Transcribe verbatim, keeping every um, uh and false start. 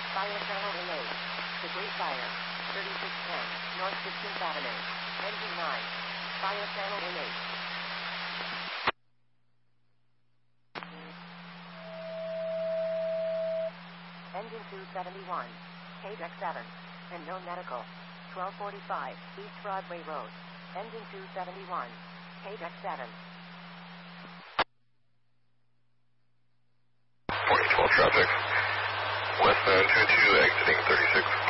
Fire channel A eight. Debris fire. thirty-six ten, North sixteenth Avenue. Engine nine. Fire channel A eight. Engine two seventy-one. K deck seven. And no medical. twelve forty-five, East Broadway Road. Engine two seventy-one. K deck seven. forty twelve traffic. Westbound two two exiting thirty-six.